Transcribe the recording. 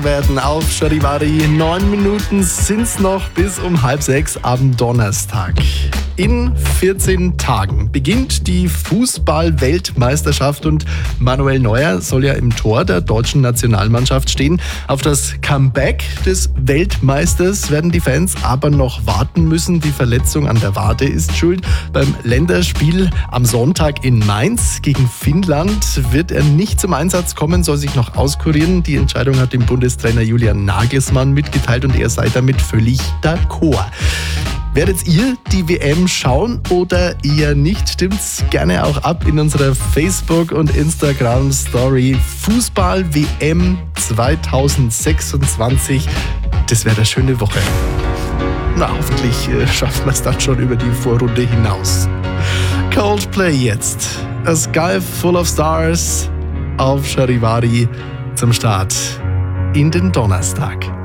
werden auf Charivari. 9 Minuten sind's noch bis um 5:30 am Donnerstag. In 14 Tagen beginnt die Fußball-Weltmeisterschaft und Manuel Neuer soll ja im Tor der deutschen Nationalmannschaft stehen. Auf das Comeback des Weltmeisters werden die Fans aber noch warten müssen. Die Verletzung an der Wade ist schuld. Beim Länderspiel am Sonntag in Mainz gegen Finnland wird er nicht zum Einsatz kommen, soll sich noch auskurieren. Die Entscheidung hat dem Bundestrainer Julian Nagelsmann mitgeteilt und er sei damit völlig d'accord. Werdet ihr die WM schauen oder eher nicht? Stimmt's gerne auch ab in unserer Facebook- und Instagram-Story. Fußball-WM 2026. Das wäre eine schöne Woche. Na, hoffentlich schaffen wir es dann schon über die Vorrunde hinaus. Coldplay jetzt. A Sky Full of Stars auf Charivari zum Start in den Donnerstag.